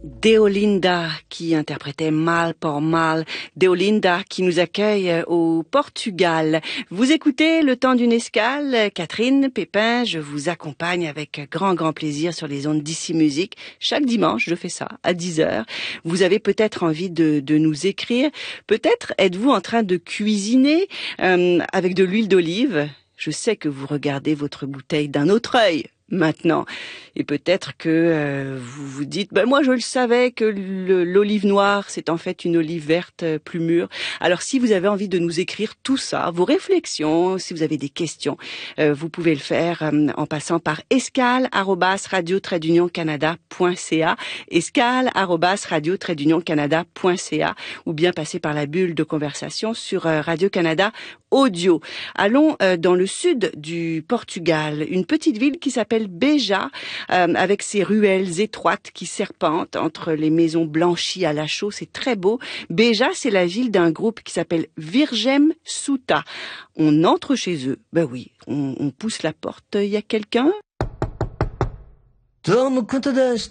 Deolinda qui interprétait Mal por Mal. Deolinda qui nous accueille au Portugal. Vous écoutez Le Temps d'une escale. Catherine Pépin, je vous accompagne avec grand plaisir sur les ondes d'Ici Musique. Chaque dimanche, je fais ça à 10h. Vous avez peut-être envie de nous écrire. Peut-être êtes-vous en train de cuisiner avec de l'huile d'olive. Je sais que vous regardez votre bouteille d'un autre œil maintenant. Et peut-être que vous vous dites, moi je le savais que l'olive noire, c'est en fait une olive verte plus mûre. Alors si vous avez envie de nous écrire tout ça, vos réflexions, si vous avez des questions, vous pouvez le faire en passant par escale@radio-canada.ca, escale@radio-canada.ca, ou bien passer par la bulle de conversation sur Radio-Canada Audio. Allons dans le sud du Portugal, une petite ville qui s'appelle Beja, avec ses ruelles étroites qui serpentent entre les maisons blanchies à la chaux. C'est très beau. Beja, c'est la ville d'un groupe qui s'appelle Virgem Suta. On entre chez eux. Oui, on pousse la porte. Il y a quelqu'un? Tome conta deste.